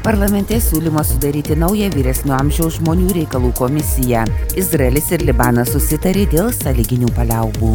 Parlamente siūlymas sudaryti naują vyresnio amžiaus žmonių reikalų komisiją. Izraelis ir Libanas susitarė dėl sąlyginių paliaubų.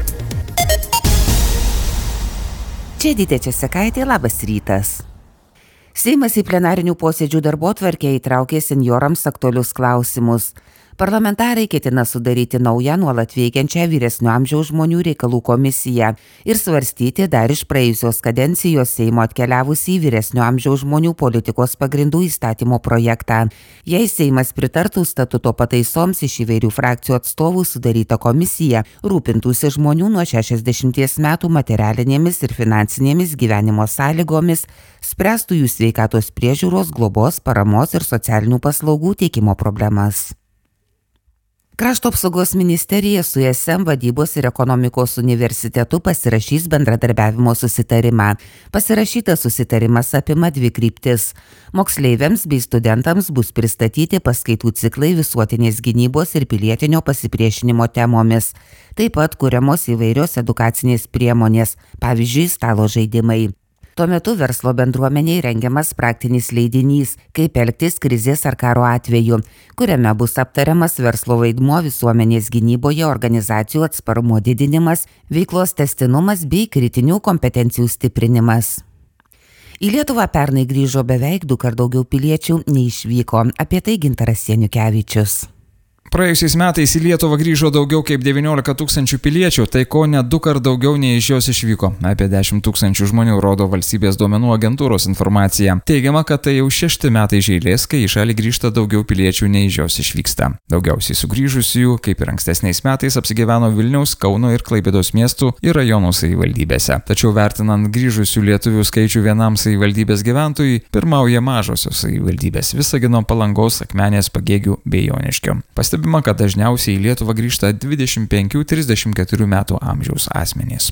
Čia Edita Česakaitė, labas rytas. Seimas į plenarinių posėdžių darbotvarkę įtraukė senjorams aktualius klausimus. Parlamentarai ketina sudaryti naują nuolat veikiančią vyresnio amžiaus žmonių reikalų komisiją ir svarstyti dar iš praėjusios kadencijos Seimo atkeliavusį vyresnio amžiaus žmonių politikos pagrindų įstatymo projektą. Jei Seimas pritartų statuto pataisoms, iš įvairių frakcijų atstovų sudaryta komisija rūpintųsi žmonių nuo 60 metų materialinėmis ir finansinėmis gyvenimo sąlygomis, spręstų jų sveikatos priežiūros, globos, paramos ir socialinių paslaugų teikimo problemas. Krašto apsaugos ministerija su SM vadybos ir ekonomikos universitetu pasirašys bendradarbiavimo susitarimą. Pasirašytas susitarimas apima 2 kryptis. Moksleiviams bei studentams bus pristatyti paskaitų ciklai visuotinės gynybos ir pilietinio pasipriešinimo temomis. Taip pat kuriamos įvairios edukacinės priemonės, pavyzdžiui, stalo žaidimai. Tuo metu verslo bendruomeniai rengiamas praktinis leidinys, kaip elgtis krizės ar karo atveju, kuriame bus aptariamas verslo vaidmuo visuomenės gynyboje, organizacijų atsparumo didinimas, veiklos tęstinumas bei kritinių kompetencijų stiprinimas. Į Lietuvą pernai grįžo beveik 2 kart daugiau piliečių nei išvyko, apie tai Gintaras Janiukevičius. Praėjusiais metais į Lietuvą grįžo daugiau kaip 19 tūkstančių piliečių, tai ko net 2 kart daugiau nei iš jos išvyko. Apie 10 tūkstančių žmonių rodo valstybės duomenų agentūros informacija. Teigiama, kad tai jau 6 metai iš eilės, kai į šalį grįžta daugiau piliečių nei iš jos išvyksta. Daugiausiai sugrįžusių, kaip ir ankstesniais metais, apsigyveno Vilniaus, Kauno ir Klaipėdos miestų ir rajonų savivaldybėse. Tačiau vertinant grįžusių lietuvių skaičių vienam savivaldybės gyventojui, pirmauja mažosios savivaldybės Visagino, Palangos, Akmenės, Pagėgių bei Joniškio. Pastebima, kad dažniausiai į Lietuvą grįžta 25-34 metų amžiaus asmenys.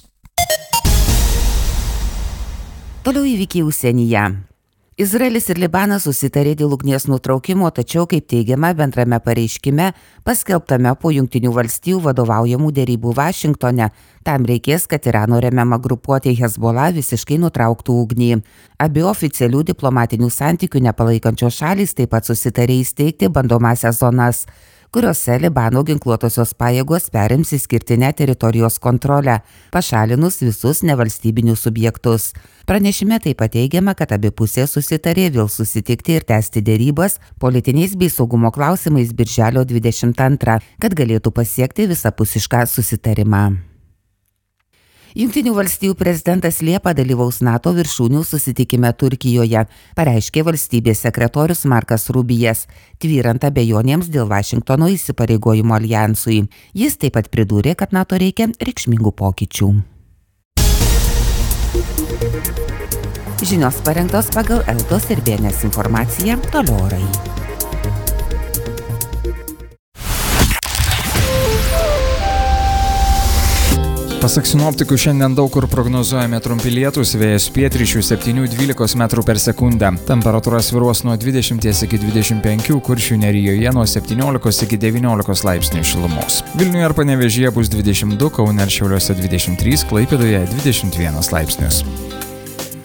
Toliau įvykiai užsienyje. Izraelis ir Libanas susitarė dėl ugnies nutraukimo, tačiau, kaip teigiama bendrame pareiškime, paskelbtame po Jungtinių valstijų vadovaujamų derybų Vašingtone, tam reikės, kad Irano remiama grupuotė Hezbollah visiškai nutrauktų ugnį. Abi oficialių diplomatinių santykių nepalaikančios šalys taip pat susitarė įsteigti bandomąsias zonas, kuriuose Libano ginkluotosios pajėgos perims išskirtinę teritorijos kontrolę, pašalinus visus nevalstybinius subjektus. Pranešime taip pat teigiama, kad abi pusės susitarė vėl susitikti ir tęsti derybas politiniais bei saugumo klausimais birželio 22, kad galėtų pasiekti visapusišką susitarimą. Jungtinių valstijų prezidentas Liepą dalyvaus NATO viršūnių susitikime Turkijoje, pareiškė valstybės sekretorius Markas Rubijas, tvyrant abejonėms dėl Vašingtono įsipareigojimo aljansui. Jis taip pat pridūrė, kad NATO reikia reikšmingų pokyčių. Žinios parengtos pagal Eltos ir Bėnės informaciją, toliau orai. Pasak sinoptikų, šiandien daug kur prognozuojame trumpi lietūs, vėjas pietryčių 7-12 metrų per sekundę. Temperatūra svyruos nuo 20 iki 25, Kuršių nerijoje nuo 17 iki 19 laipsnių šilumos. Vilniuje ir Panevėžyje bus 22, Kaune ir Šiauliuose 23, Klaipėdoje 21 laipsnius.